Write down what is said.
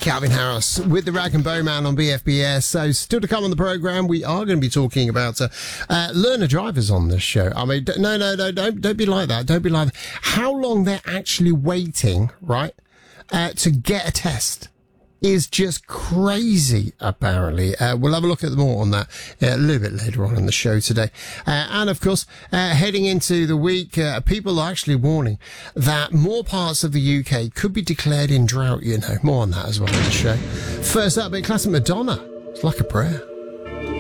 Calvin Harris with the Rag and Bowman on BFBS. So still to come on the programme, we are going to be talking about learner drivers on this show. I mean, no, don't be like that. Don't be like that. How long they're actually waiting, right, to get a test is just crazy, apparently. We'll have a look at more on that a little bit later on in the show today. And of course, heading into the week, people are actually warning that more parts of the UK could be declared in drought, you know. More on that as well in the show. First up, a classic Madonna. It's Like a Prayer.